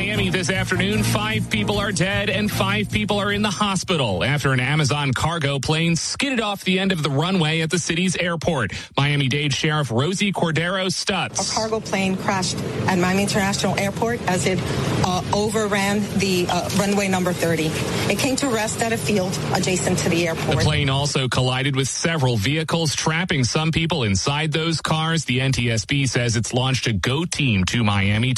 Miami this afternoon, 5 people are dead and 5 people are in the hospital after an Amazon cargo plane skidded off the end of the runway at the city's airport. Miami-Dade Sheriff Rosie Cordero Stutz. A cargo plane crashed at Miami International Airport as it overran the runway number 30. It came to rest at a field adjacent to the airport. The plane also collided with several vehicles, trapping some people inside those cars. The NTSB says it's launched a GO team to Miami